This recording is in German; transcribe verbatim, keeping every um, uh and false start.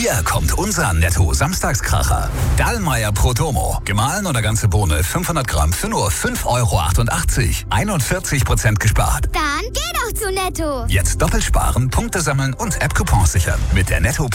Hier kommt unser Netto-Samstagskracher. Dallmayr Pro Domo. Gemahlen oder ganze Bohne fünfhundert Gramm für nur fünf Euro achtundachtzig. einundvierzig Prozent gespart. Dann geh doch zu Netto. Jetzt doppelt sparen, Punkte sammeln und App-Coupons sichern. Mit der Netto